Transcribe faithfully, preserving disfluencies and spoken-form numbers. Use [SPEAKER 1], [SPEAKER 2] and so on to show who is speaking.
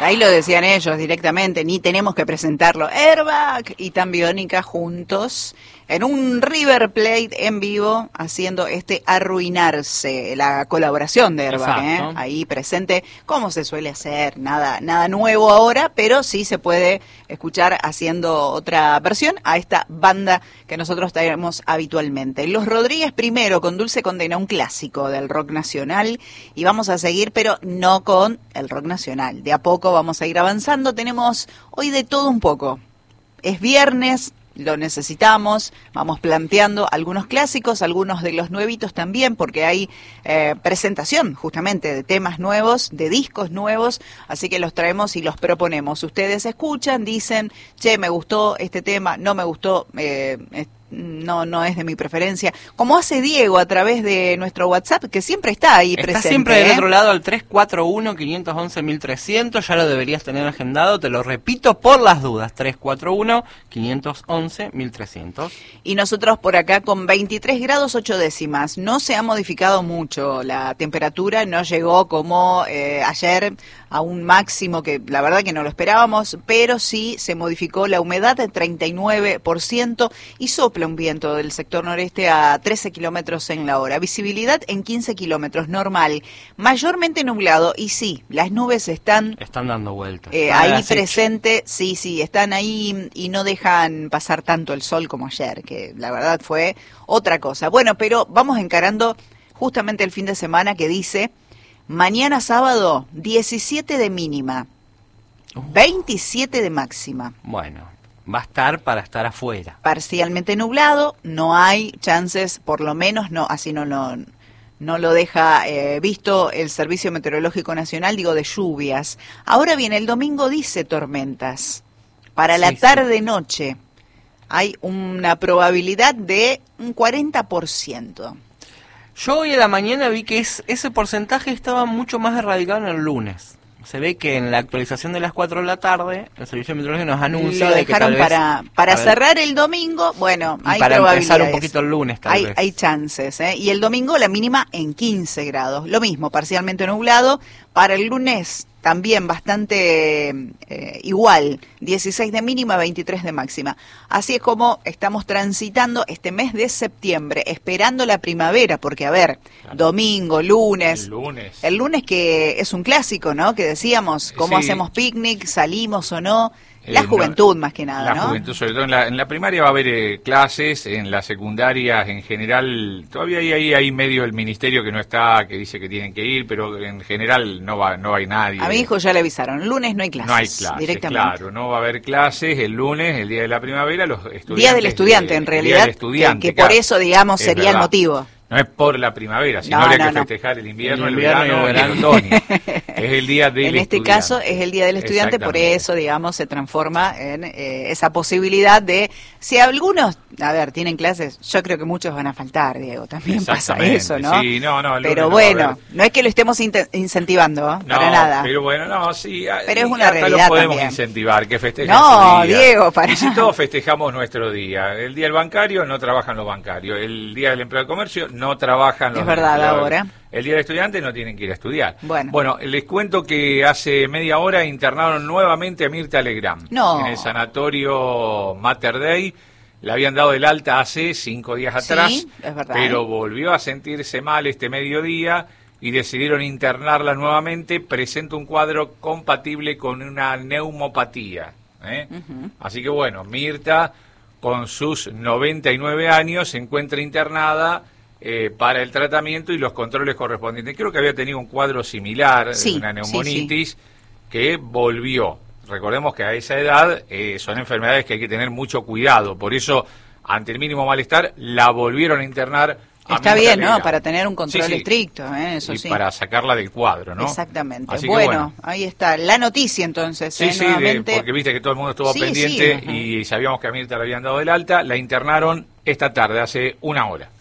[SPEAKER 1] Ahí lo decían ellos directamente, ni tenemos que presentarlo. Airbag y Tan Biónica juntos en un River Plate en vivo haciendo este Arruinarse, la colaboración de Airbag, ¿eh? Ahí presente, como se suele hacer, nada, nada nuevo ahora, pero sí se puede escuchar haciendo otra versión a esta banda que nosotros traemos habitualmente. Los Rodríguez primero con Dulce Condena, un clásico del rock nacional, y vamos a seguir, pero no con el rock nacional. De a poco vamos a ir avanzando, tenemos hoy de todo un poco. Es viernes, lo necesitamos, vamos planteando algunos clásicos, algunos de los nuevitos también, porque hay eh, presentación justamente de temas nuevos, de discos nuevos, así que los traemos y los proponemos. Ustedes escuchan, dicen, che, me gustó este tema, no me gustó, eh, no no es de mi preferencia, como hace Diego a través de nuestro WhatsApp, que siempre está ahí
[SPEAKER 2] está
[SPEAKER 1] presente.
[SPEAKER 2] Está siempre del
[SPEAKER 1] ¿eh?
[SPEAKER 2] otro lado al tres cuatro uno, cinco once, mil trescientos, ya lo deberías tener agendado, te lo repito por las dudas, tres cuatro uno, cinco once, mil trescientos.
[SPEAKER 1] Y nosotros por acá con veintitrés grados ocho décimas, no se ha modificado mucho la temperatura, no llegó como eh, ayer a un máximo que la verdad que no lo esperábamos, pero sí se modificó la humedad de treinta y nueve por ciento y sopla un viento del sector noreste a trece kilómetros en la hora. Visibilidad en quince kilómetros, normal. Mayormente nublado, y sí, las nubes están...
[SPEAKER 2] Están dando vueltas.
[SPEAKER 1] Eh, ahí presente, sí, sí, están ahí y no dejan pasar tanto el sol como ayer, que la verdad fue otra cosa. Bueno, pero vamos encarando justamente el fin de semana que dice... Mañana sábado, diecisiete de mínima, veintisiete de máxima.
[SPEAKER 2] Bueno, va a estar para estar afuera.
[SPEAKER 1] Parcialmente nublado, no hay chances, por lo menos no, así no lo, no lo deja eh, visto el Servicio Meteorológico Nacional, digo, de lluvias. Ahora bien, el domingo dice tormentas. Para sí, la tarde-noche sí. Hay una probabilidad de un cuarenta por ciento.
[SPEAKER 2] Yo hoy a la mañana vi que es, ese porcentaje estaba mucho más erradicado en el lunes. Se ve que en la actualización de las cuatro de la tarde, el Servicio Meteorológico nos anuncia
[SPEAKER 1] lo
[SPEAKER 2] de que
[SPEAKER 1] dejaron
[SPEAKER 2] tal vez,
[SPEAKER 1] para, para cerrar el domingo, bueno, hay
[SPEAKER 2] para
[SPEAKER 1] probabilidades.
[SPEAKER 2] Empezar un poquito el lunes, tal
[SPEAKER 1] hay,
[SPEAKER 2] vez.
[SPEAKER 1] Hay chances, ¿eh? Y el domingo la mínima en quince grados. Lo mismo, parcialmente nublado. Para el lunes también bastante eh, igual, dieciséis de mínima, veintitrés de máxima. Así es como estamos transitando este mes de septiembre, esperando la primavera, porque a ver, claro. Domingo, lunes,
[SPEAKER 3] el lunes,
[SPEAKER 1] el lunes que es un clásico, ¿no? Que decíamos, cómo
[SPEAKER 3] sí.
[SPEAKER 1] hacemos picnic, salimos o no. La eh, juventud no, más que nada,
[SPEAKER 3] la
[SPEAKER 1] ¿no?
[SPEAKER 3] La juventud, sobre todo en la, en la primaria va a haber eh, clases, en las secundarias en general, todavía hay ahí, hay medio el ministerio que no está, que dice que tienen que ir, pero en general no va no hay nadie.
[SPEAKER 1] A mi hijo ya le avisaron, lunes no hay clases.
[SPEAKER 3] No hay clases,
[SPEAKER 1] directamente.
[SPEAKER 3] Claro, no va a haber clases el lunes, el día de la primavera, los estudiantes...
[SPEAKER 1] Día del estudiante,
[SPEAKER 3] de,
[SPEAKER 1] en realidad,
[SPEAKER 3] del estudiante,
[SPEAKER 1] que, que
[SPEAKER 3] claro,
[SPEAKER 1] por eso, digamos, sería
[SPEAKER 3] verdad.
[SPEAKER 1] El motivo.
[SPEAKER 3] No es por la primavera, sino
[SPEAKER 1] no,
[SPEAKER 3] habría
[SPEAKER 1] no,
[SPEAKER 3] que
[SPEAKER 1] no.
[SPEAKER 3] festejar el invierno, el,
[SPEAKER 2] el, invierno
[SPEAKER 3] verano
[SPEAKER 2] y el, verano.
[SPEAKER 3] y el otoño. Es el día del
[SPEAKER 1] En este
[SPEAKER 3] estudiante.
[SPEAKER 1] caso es el día del estudiante, por eso, digamos, se transforma en eh, esa posibilidad de, si algunos, a ver, tienen clases, yo creo que muchos van a faltar, Diego, también pasa eso, ¿no?
[SPEAKER 3] Sí, no, no.
[SPEAKER 1] Pero
[SPEAKER 3] no
[SPEAKER 1] bueno, no es que lo estemos in incentivando, ¿eh?
[SPEAKER 3] no,
[SPEAKER 1] para nada.
[SPEAKER 3] Pero bueno, no, sí.
[SPEAKER 1] Pero es una
[SPEAKER 3] hasta
[SPEAKER 1] realidad
[SPEAKER 3] lo podemos
[SPEAKER 1] también.
[SPEAKER 3] incentivar, que festejen
[SPEAKER 1] No,
[SPEAKER 3] su día.
[SPEAKER 1] Diego, para
[SPEAKER 3] Y si todos festejamos nuestro día, el día del bancario no trabajan los bancarios, el día del empleado de comercio no trabajan los
[SPEAKER 1] Es verdad,
[SPEAKER 3] empleados.
[SPEAKER 1] ahora.
[SPEAKER 3] El día del estudiante no tienen que ir a estudiar.
[SPEAKER 1] Bueno.
[SPEAKER 3] bueno, les cuento que hace media hora internaron nuevamente a Mirta Legrand.
[SPEAKER 1] No.
[SPEAKER 3] En el sanatorio Mater Dei. La habían dado el alta hace cinco días atrás.
[SPEAKER 1] Sí, es verdad.
[SPEAKER 3] Pero volvió a sentirse mal este mediodía y decidieron internarla nuevamente. Presenta un cuadro compatible con una neumopatía. ¿eh? Uh-huh. Así que bueno, Mirta, con sus noventa y nueve años, se encuentra internada Eh, para el tratamiento y los controles correspondientes. Creo que había tenido un cuadro similar,
[SPEAKER 1] sí,
[SPEAKER 3] una neumonitis,
[SPEAKER 1] sí, sí.
[SPEAKER 3] que volvió. Recordemos que a esa edad eh, son enfermedades que hay que tener mucho cuidado. Por eso, ante el mínimo malestar, la volvieron a internar. A
[SPEAKER 1] Está bien, ¿no?
[SPEAKER 3] Legrand.
[SPEAKER 1] Para tener un control
[SPEAKER 3] sí, sí.
[SPEAKER 1] estricto, ¿eh? Eso
[SPEAKER 3] y
[SPEAKER 1] sí.
[SPEAKER 3] para sacarla del cuadro, ¿no?
[SPEAKER 1] Exactamente.
[SPEAKER 3] Así
[SPEAKER 1] Bueno,
[SPEAKER 3] que bueno,
[SPEAKER 1] ahí está la noticia entonces.
[SPEAKER 3] Sí,
[SPEAKER 1] ¿eh?
[SPEAKER 3] sí,
[SPEAKER 1] Nuevamente...
[SPEAKER 3] de, porque viste que todo el mundo estuvo
[SPEAKER 1] sí,
[SPEAKER 3] pendiente
[SPEAKER 1] sí.
[SPEAKER 3] y sabíamos que a Mirta le habían dado el alta. La internaron esta tarde, hace una hora.